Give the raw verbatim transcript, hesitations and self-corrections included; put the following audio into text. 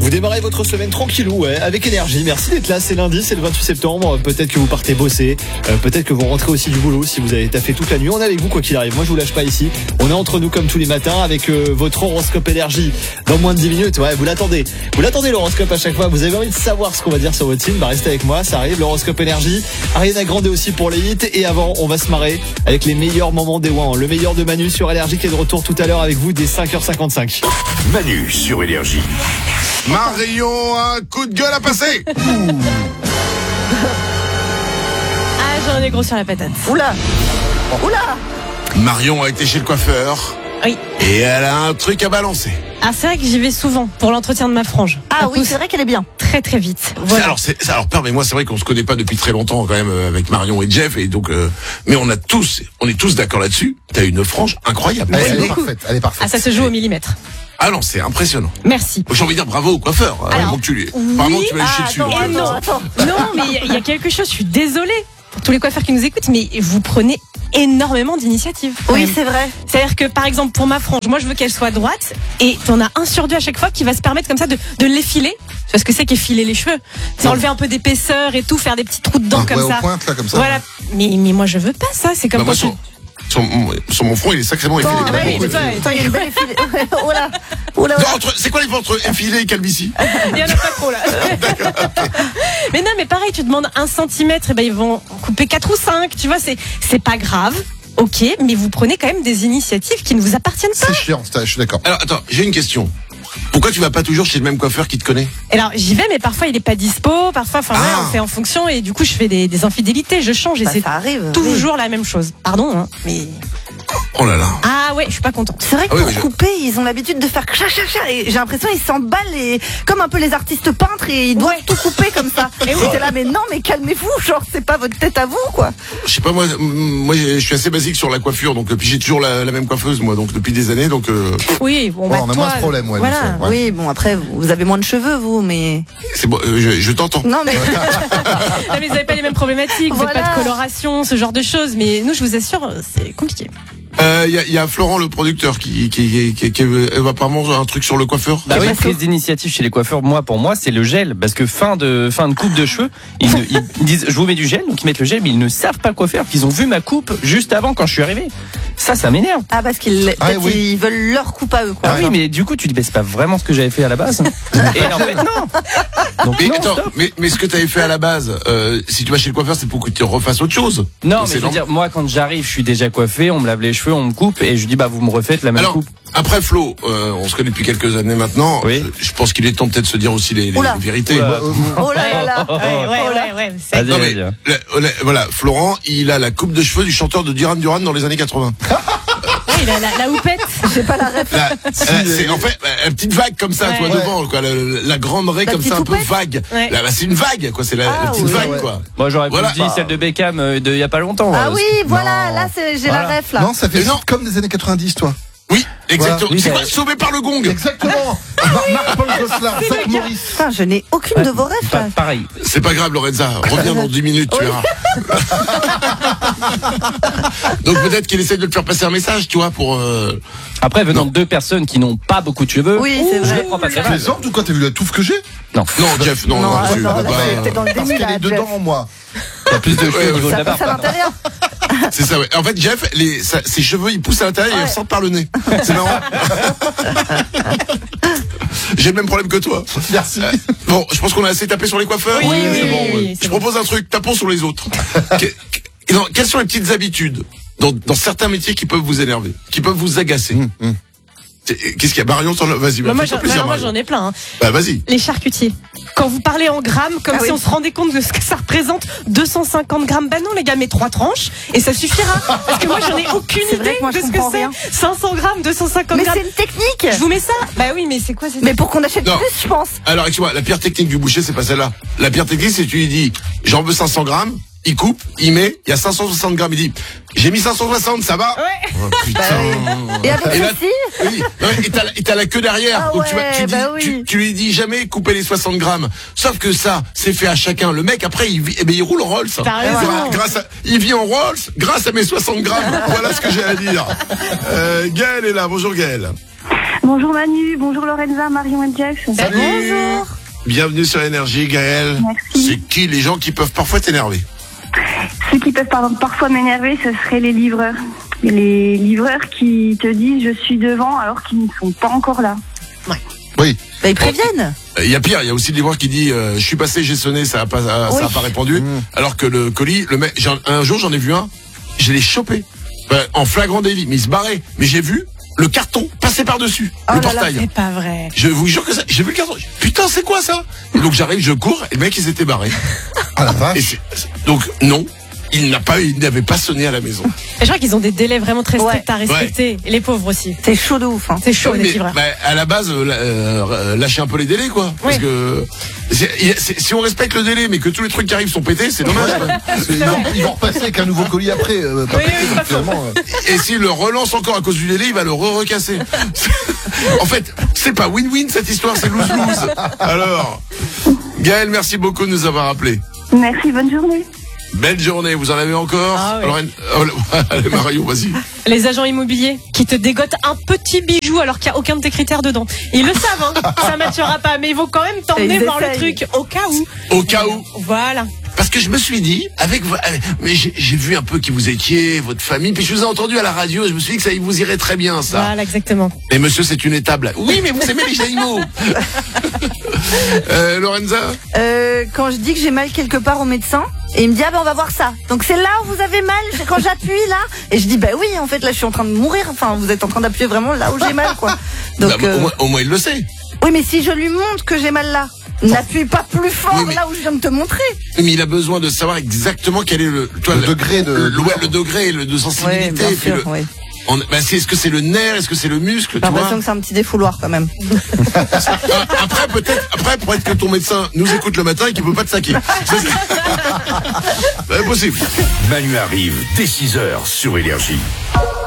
Vous démarrez votre semaine tranquillou, ouais, avec énergie. Merci d'être là, c'est lundi, c'est le vingt-huit septembre. Peut-être que vous partez bosser, euh, peut-être que vous rentrez aussi du boulot si vous avez taffé toute la nuit. On est avec vous quoi qu'il arrive, moi je vous lâche pas ici. On est entre nous comme tous les matins avec euh, votre horoscope énergie dans moins de dix minutes. Ouais, vous l'attendez, vous l'attendez l'horoscope à chaque fois. Vous avez envie de savoir ce qu'on va dire sur votre signe, bah restez avec moi, ça arrive, l'horoscope énergie. Ariana Grande aussi pour les hits. Et avant, on va se marrer avec les meilleurs moments des Ouin. Le meilleur de Manu sur Énergie qui est de retour tout à l'heure avec vous dès cinq heures cinquante-cinq. Manu sur Énergie. Marion, un coup de gueule à passer. Ah, j'en ai gros sur la patate. Oula Oula Marion a été chez le coiffeur. Oui. Et elle a un truc à balancer. Ah, c'est vrai que j'y vais souvent pour l'entretien de ma frange. Ah Ça oui, pousse c'est vrai qu'elle est bien. très très vite. C'est- Voilà. Alors, c'est, alors, permets-moi, c'est vrai qu'on se connaît pas depuis très longtemps quand même euh, avec Marion et Jeff, et donc, euh, mais on a tous, on est tous d'accord là-dessus. T'as une frange incroyable. Merci Elle est beaucoup. parfaite, elle est parfaite. Ah, ça se joue au millimètre. Ah non, c'est impressionnant. Merci. J'ai envie de dire bravo au coiffeur. hein, Alors, avant que tu lui, oui, apparemment, tu m'as ah, léché dessus. attends, là. Et non, attends. non, mais il y a- il y, a quelque chose, je suis désolée pour tous les coiffeurs qui nous écoutent, mais vous prenez énormément d'initiatives. quand Oui, même. c'est vrai. C'est-à-dire que, par exemple, pour ma frange, moi, je veux qu'elle soit droite, et t'en as un sur deux à chaque fois qui va se permettre comme ça de, de l'effiler. Tu vois ce que c'est qu'effiler les cheveux? C'est enlever un peu d'épaisseur et tout, faire des petits trous dedans Ah, comme ouais, ça. aux pointes, là, comme ça. Voilà. Mais, mais moi, je veux pas ça. C'est comme Bah, moi, quand sur, sur, mon- sur mon front, il est sacrément effilé. Bon, Comment ouais, on mais fait toi, Attends, il y a une belle effilée. Oh là Oh là, Non, entre- c'est quoi les entre effilé et calvitie? il y en a pas trop là. Mais non, mais pareil, tu demandes un centimètre, et ben ils vont couper quatre ou cinq. Tu vois, c'est c'est pas grave. Ok, mais vous prenez quand même des initiatives qui ne vous appartiennent pas. C'est chiant, c'est- je suis d'accord. Alors, attends, j'ai une question. Pourquoi tu vas pas toujours chez le même coiffeur qui te connaît? Alors j'y vais, mais parfois il est pas dispo. Parfois, enfin voilà, Ah. on fait en fonction, et du coup je fais des, des infidélités, je change, et bah, c'est ça arrive. toujours la même chose. Pardon, hein, mais Oh là là. ah ouais, je suis pas contente. C'est vrai que Ah oui, pour mais je- couper, ils ont l'habitude de faire chat chat chat, et j'ai l'impression qu'ils s'emballent et comme un peu les artistes peintres et ils doivent Ouais. tout couper comme ça. Et oui, t'es là, mais non, mais calmez-vous, genre c'est pas votre tête à vous quoi. Je sais pas, moi, m- moi, je suis assez basique sur la coiffure, donc, euh, puis j'ai toujours la, la même coiffeuse, moi, donc, depuis des années, donc, euh, Oui, bon, Ouais, bah, on a toi, moins ce problème, ouais, voilà. nous, ça, ouais. Oui, bon après vous avez moins de cheveux vous, mais c'est bon, euh, je, je t'entends. non mais Non, mais vous avez pas les mêmes problématiques, vous Voilà. n'avez pas de coloration, ce genre de choses. Mais nous, je vous assure, c'est compliqué. Euh, il y a, y a Florent, le producteur, qui, qui, qui, qui, qui euh, apparemment un truc sur le coiffeur. Bah oui, pas prise faux. d'initiative chez les coiffeurs, moi pour moi c'est le gel, parce que fin de fin de coupe de cheveux, ils, ne- ils disent je vous mets du gel, donc ils mettent le gel, mais ils ne savent pas quoi faire, qu'ils ont vu ma coupe juste avant quand je suis arrivé. Ça, ça m'énerve. ah parce qu'ils Ah, peut-être oui. ils veulent leur coupe à eux quoi. Ah oui, mais du coup tu dis bah, c'est pas vraiment ce que j'avais fait à la base. Et en fait non. Donc Mais non, attends, stop. mais, mais ce que t'avais fait à la base, euh, si tu vas chez le coiffeur, c'est pour que tu refasses autre chose. Non, C'est mais je veux normal. dire, moi quand j'arrive, je suis déjà coiffé, on me lave les cheveux, on me coupe, et je dis bah vous me refaites la même Alors, coupe. après Flo, euh, on se connaît depuis quelques années maintenant. Oui. Je, je pense qu'il est temps peut-être de se dire aussi les, les, Oula. les vérités. Oula. Oh là là là. Ouais, ouais, Oh là. ouais, ouais. c'est- Vas-y, Non, mais, vas-y. la- la- voilà, Florent, il a la coupe de cheveux du chanteur de Duran Duran dans les années quatre-vingts. Ouais, il a la, la houppette. J'ai pas la ref. La, la- c'est en fait la, la petite vague comme ça, Ouais. toi Ouais. devant, quoi, la, la grande raie La comme ça, un petite peu houppette. vague. Ouais. Là, bah, c'est une vague, quoi. C'est la, Ah, la petite oui. vague, Ouais. quoi. Moi j'aurais Voilà. plus dit celle de Beckham euh, de il y a pas longtemps. Ah euh, oui, voilà, Non. là c'est j'ai Voilà. la ref là. Non, ça fait Mais non. comme des années quatre-vingt-dix, toi. Oui, exactement. Oui, c'est bah, quoi, sauvé par le gong. Exactement. Mar- Marc-Paul Gosselin, Zach Morris. Putain, je n'ai aucune de vos refs pas- là. pareil. C'est pas grave, Lorenza. Reviens dans dix minutes, tu verras. Donc peut-être qu'il essaie de te faire passer un message, tu vois, pour. Euh... Après, venant de deux personnes qui n'ont pas beaucoup de cheveux, Oui, c'est je vrai. le prends pas très Tu mal. plaisantes ou quoi? T'as vu la touffe que j'ai? Non, Non, Jeff, non, Non, non, attends, tu- là, bah, t'es dans le Parce déni qu'elle là. est dedans, moi. t'as plus de cheveux Ouais, au niveau de Ça la pousse à barbe. l'intérieur. c'est ça, ouais. En fait, Jeff, les, sa- ses cheveux, ils poussent à l'intérieur et ils Ouais. ressortent par le nez. C'est marrant. J'ai le même problème que toi. Merci. Euh, bon, je pense qu'on a assez tapé sur les coiffeurs. Oui, oui, c'est oui, bon, oui, oui. oui, c'est Je bon. propose un truc, tapons sur les autres. Que- que- non, quelles sont les petites habitudes dans, dans certains métiers qui peuvent vous énerver, qui peuvent vous agacer? C'est- Qu'est-ce qu'il y a, Marion? t'en- Vas-y, Bah, bah, moi, fais-toi j'en- plaisir, bah, moi, Marion. j'en ai plein. hein. Bah, vas-y. Les charcutiers. Quand vous parlez en grammes, comme Ah si oui. on se rendait compte de ce que ça représente, deux cent cinquante grammes. Bah non, les gars, mais trois tranches et ça suffira. Parce que moi, j'en ai aucune C'est vrai idée que moi, je de ce que comprends c'est. rien. cinq cents grammes, deux cent cinquante Mais grammes. c'est une technique. Je vous mets ça? Bah oui, mais c'est quoi cette Mais pour qu'on achète Non. plus, je pense. Alors, excuse-moi, la pire technique du boucher, c'est pas celle-là. La pire technique, c'est que tu lui dis, j'en veux cinq cents grammes, il coupe, il met, il y a cinq cent soixante grammes, il dit, j'ai mis cinq cent soixante, ça va? Ouais. Oh, putain. Et avec Et là- ceci, Oui, non, et t'as, et t'as la queue derrière. Ah Donc tu, vas- tu, ouais, dis, bah oui. tu, tu lui dis jamais couper les soixante grammes. Sauf que ça, c'est fait à chacun. Le mec, après, il, vit, eh ben, il roule en Rolls. T'as raison. Gra- Grâce à, il vit en Rolls grâce à mes soixante grammes. Voilà ce que j'ai à dire. Euh, Gaël est là. Bonjour Gaël. Bonjour Manu, bonjour Lorenza, Marion et Jeff. Salut. Bonjour. Bienvenue sur Énergie, Gaël. Merci. C'est qui les gens qui peuvent parfois t'énerver? Ceux qui peuvent pardon, parfois m'énerver, ce seraient les livreurs. Les livreurs qui te disent je suis devant alors qu'ils ne sont pas encore là. Oui. Bah, ils préviennent. Il y a pire, il y a aussi le livreur qui dit euh, je suis passé, j'ai sonné, ça a pas, ça Oui. a pas répondu. Mmh. Alors que le colis, le mec, j'en- un jour j'en ai vu un, je l'ai chopé euh, en flagrant délit, mais il se barrait. Mais j'ai vu le carton passer par dessus Oh le là là, portail. C'est pas vrai. Je vous jure que ça, j'ai vu le carton. Putain, c'est quoi ça? Et donc j'arrive, je cours, et le mec il s'était barré. Ah la Et vache. c'est- donc non, il n'a pas, il n'avait pas sonné à la maison. Et je crois qu'ils ont des délais vraiment très stricts Ouais. à respecter. Et les pauvres aussi. C'est chaud de ouf. Hein. C'est chaud, Oui, les mais, livreurs. bah, à la base, euh, la- euh, lâchez un peu les délais, quoi. Parce Oui. que c'est- il y a- c'est- si on respecte le délai, mais que tous les trucs qui arrivent sont pétés, c'est dommage. quoi. C'est- Ils vont, ils vont repasser avec un nouveau colis après. euh, pas Oui, pété, oui, donc pas faux. finalement, euh, Et s'il le relance encore à cause du délai, il va le re-recasser. En fait, c'est pas win-win cette histoire, c'est lose-lose. Alors, Gaël, merci beaucoup de nous avoir appelés. Merci, bonne journée. Belle journée, vous en avez encore? Ah oui. Lorraine- oh, allez, Marion, vas-y. Les agents immobiliers qui te dégotent un petit bijou alors qu'il n'y a aucun de tes critères dedans. Ils le savent, hein. Ça matchera pas, mais ils vont quand même t'emmener Ils voir le essayent. truc au cas où. Au cas où. Voilà. Parce que je me suis dit, avec, vo- avec- mais j'ai j'ai vu un peu qui vous étiez, votre famille, puis je vous ai entendu à la radio, je me suis dit que ça vous irait très bien, ça. Voilà, exactement. Et monsieur, c'est une étable. Oui, mais vous aimez les animaux. euh, Lorenza? Euh, quand je dis que j'ai mal quelque part au médecin, et il me dit ah ben on va voir ça. Donc c'est là où vous avez mal quand j'appuie là. Et je dis bah oui en fait là je suis en train de mourir. Enfin vous êtes en train d'appuyer vraiment là où j'ai mal quoi. Donc Bah, euh, au, moins, au moins, il le sait. oui mais si je lui montre que j'ai mal là, n'appuie pas plus fort Oui, mais- là où je viens de te montrer. Mais il a besoin de savoir exactement quel est le, toi, Le degré de- le, ouais, le degré le, de sensibilité. Ouais, bien et puis sûr. le- Oui. on- bah, c'est, est-ce que c'est le nerf, est-ce que c'est le muscle, J'ai tu vois? l'impression que c'est un petit défouloir quand même. Ah, Après, peut-être, après, peut-être que ton médecin nous écoute le matin et qu'il peut pas te saquer. Ça, c'est- C'est possible. Manu arrive dès six heures sur Énergie.